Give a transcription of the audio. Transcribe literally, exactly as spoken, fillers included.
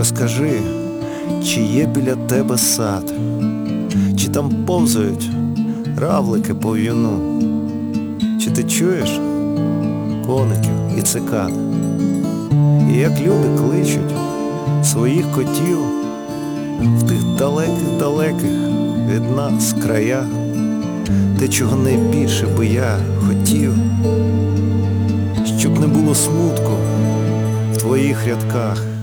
Розкажи, чи є біля тебе сад, чи там повзають равлики по в'юну, чи ти чуєш коників і цикад, і як люди кличуть своїх котів в тих далеких-далеких від нас краях, те, чого найбільше би я хотів, щоб не було смутку в твоїх рядках.